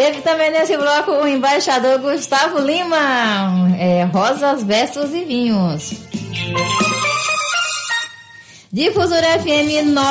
Teve também nesse bloco o embaixador Gustavo Lima, Rosas, Versos e Vinhos. Difusora FM